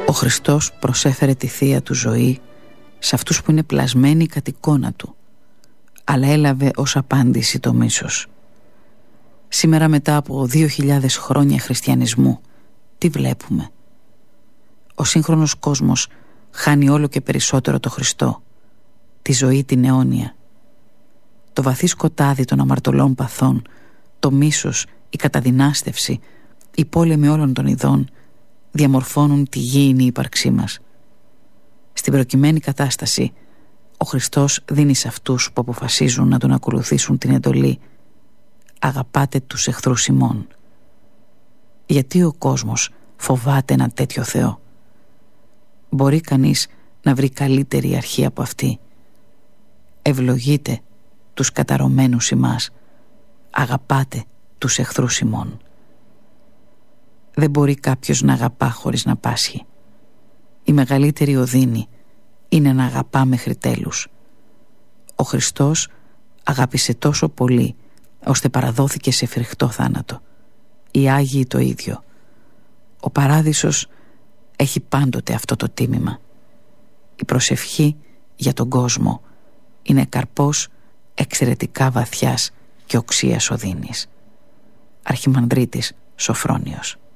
Ο Χριστός προσέφερε τη θεία του ζωή σε αυτούς που είναι πλασμένοι κατ' εικόνα του, αλλά έλαβε ως απάντηση το μίσος. Σήμερα, μετά από 2.000 χρόνια χριστιανισμού, τι βλέπουμε? Ο σύγχρονος κόσμος χάνει όλο και περισσότερο το Χριστό, τη ζωή την αιώνια. Το βαθύ σκοτάδι των αμαρτωλών παθών, το μίσος, η καταδυνάστευση, οι πόλεμοι όλων των ειδών διαμορφώνουν τη γήινη ύπαρξή μας. Στην προκειμένη κατάσταση, ο Χριστός δίνει σε αυτούς που αποφασίζουν να τον ακολουθήσουν την εντολή «Αγαπάτε τους εχθρούς ημών». Γιατί ο κόσμος φοβάται ένα τέτοιο Θεό? Μπορεί κανείς να βρει καλύτερη αρχή από αυτή? Ευλογείτε τους καταρωμένους ημάς, αγαπάτε τους εχθρούς ημών. Δεν μπορεί κάποιος να αγαπά χωρίς να πάσχει. Η μεγαλύτερη οδύνη είναι να αγαπά μέχρι τέλους. Ο Χριστός αγάπησε τόσο πολύ ώστε παραδόθηκε σε φρικτό θάνατο. Οι Άγιοι το ίδιο. Ο Παράδεισος έχει πάντοτε αυτό το τίμημα. Η προσευχή για τον κόσμο είναι καρπός εξαιρετικά βαθιάς και οξείας οδύνης. Αρχιμανδρίτης Σοφρόνιος.